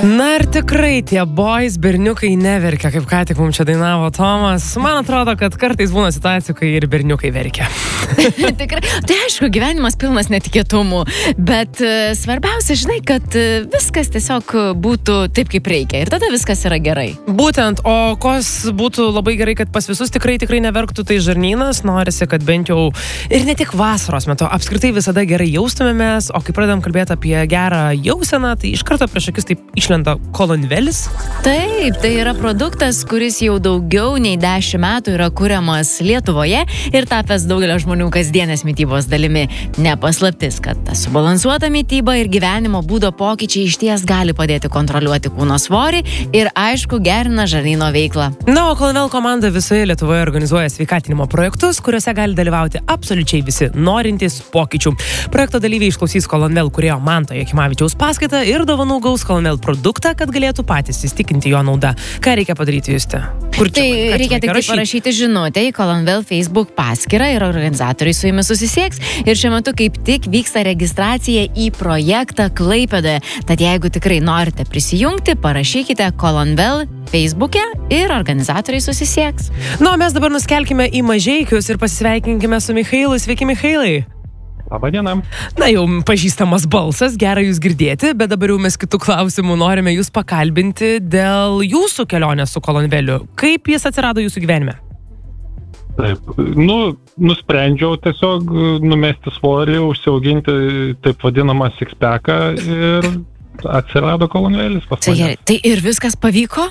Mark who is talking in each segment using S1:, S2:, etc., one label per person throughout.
S1: Na ir tikrai tie boys, berniukai neverkia, kaip ką tik mums čia dainavo Tomas. Man atrodo, kad kartais būna situacijų, kai ir berniukai verkia.
S2: Tikrai. Tai aišku, gyvenimas pilnas netikėtumų, bet svarbiausia, žinai, kad viskas tiesiog būtų taip, kaip reikia ir tada viskas yra gerai.
S1: Būtent, o kos būtų labai gerai, kad pas visus tikrai neverktų, tai žarnynas. Norisi, kad bent jau ir ne tik vasaros metu, apskritai visada gerai jaustumėmės, o kai pradedam kalbėti apie gerą jauseną, tai iš karto prieš akis taip išlenda kolonvelis.
S2: Taip, tai yra produktas, kuris jau daugiau nei 10 metų yra kuriamas Lietuvoje ir tapęs daugelio žmonių kasdienės mitybos dalimi. Nepaslaptis, kad ta subalansuota mityba ir gyvenimo būdo pokyčiai išties gali padėti kontroliuoti kūno svorį ir, aišku, gerina žarnyno veiklą.
S1: Na, o Kolonvel komanda visoje Lietuvoje organizuoja sveikatinimo projektus, kuriuose gali dalyvauti absoliučiai visi norintys pokyčių. Projekto dalyviai išklausys Kolonvel kūrėjo Manto Jakimavičiaus paskaitą ir dovanų gaus Kolonvel produktą, kad galėtų patys įsitikinti jo naudą. Ką reikia padaryti, Juste?
S2: Tai reikia tik parašyti žinutę į Kolonvel Facebook paskyrą ir organizatoriai su jumis susisieks. Ir šiuo metu kaip tik vyksta registracija į projektą Klaipėdoje. Tad jeigu tikrai norite prisijungti, parašykite Kolonvel Facebook'e ir organizatoriai susisieks.
S1: Na, o mes dabar nuskelkime į Mažeikius ir pasisveikinkime su Michailu. Sveiki, Michailai.
S3: Labadiena.
S1: Na, jau pažįstamas balsas, gera jūs girdėti, bet dabar jau mes kitų klausimų norime jūs pakalbinti dėl jūsų kelionės su Kolonveliu. Kaip jis atsirado jūsų gyvenime?
S3: Taip, nusprendžiau tiesiog numesti svorį, užsiauginti taip vadinamą six-packą ir atsirado Kolonvelis pas mane.
S2: Tai ir viskas pavyko?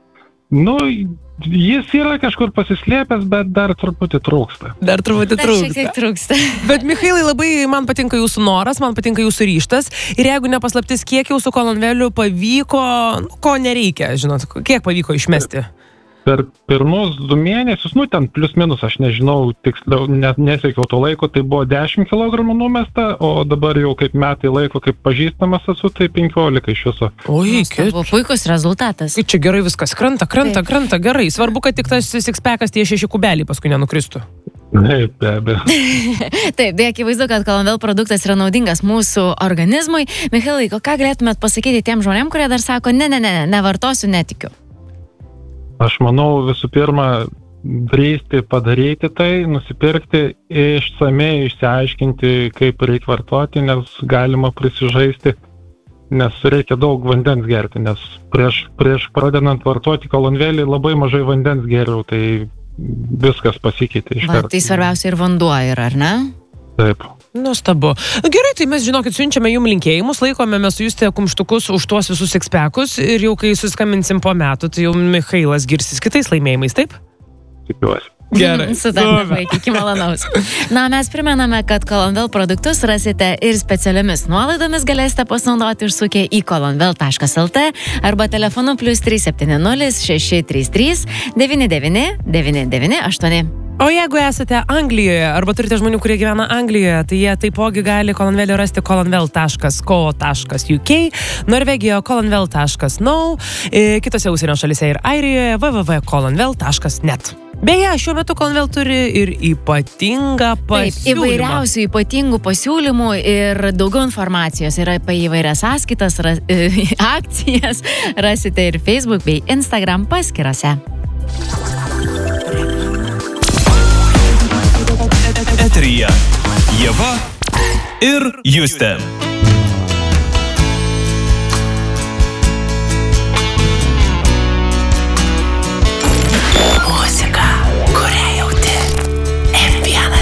S3: Jis yra kažkur pasislėpęs, bet dar truputį trūksta.
S2: Dar šiek tiek trūksta.
S1: Bet, Michailai, labai man patinka jūsų noras, man patinka jūsų ryžtas. Ir jeigu nepaslaptis, kiek jau su Kolonveliu pavyko, ko nereikia, žinot, kiek pavyko išmesti?
S3: Per pirmus 2 mėnesius, ten plius minus, aš nežinau, tiksliau, nesiekiau to laiko, tai buvo 10 kg numesta, o dabar jau kaip metai laiko, kaip pažįstamas esu, tai 15 iš viso.
S1: Oi,
S2: buvo puikus rezultatas.
S1: Čia gerai viskas krenta, gerai. Svarbu, kad tik tas six-packas tie 6 kubeliai paskui nenukristų.
S3: Taip, be abejo.
S2: Taip, tai akivaizdu, kad Kolonvel produktas yra naudingas mūsų organizmui. Michailai, ką galėtumėt pasakyti tiem žmonėm, kurie dar sako, nevartosiu, netikiu?
S3: Aš manau, visų pirma, drįsti padaryti tai, nusipirkti, išsamei išsiaiškinti, kaip reikia vartoti, nes galima prisižaisti, nes reikia daug vandens gerti, nes prieš pradedant vartoti Kolonvelį labai mažai vandens geriau, tai viskas pasikeitė iš karto.
S2: Tai svarbiausia ir vanduo yra, ar ne?
S3: Taip.
S1: Nuostabu. Gerai, tai mes, žinokit, siunčiame jums linkėjimus, laikome mes Juste kumštukus už tuos visus six-packus ir jau kai suskambinsim po metų, tai jau Michailas girsis kitais laimėjimais, taip?
S3: Tikiuosi.
S1: Gerai.
S2: Sutarta, iki malonaus. Na, mes primename, kad Kolonvel produktus rasite ir specialiomis nuolaidomis galėsite pasinaudoti užsukę į kolonvel.lt arba telefonu +370 633 99 998.
S1: O jeigu esate Anglijoje arba turite žmonių, kurie gyvena Anglijoje, tai jie taipogi gali Kolonvelį rasti kolonvel.co.uk, Norvegijoje kolonvel.no, kitose užsienio šalyse ir Airijoje www.kolonvel.net. Beje, šiuo metu Kolonvel turi ir ypatingą pasiūlymą.
S2: Taip, įvairiausių ypatingų pasiūlymų ir daugiau informacijos yra apie įvairias sąskaitas, akcijas rasite ir Facebook bei Instagram paskyrose.
S4: Eteryje Ieva ir Juste.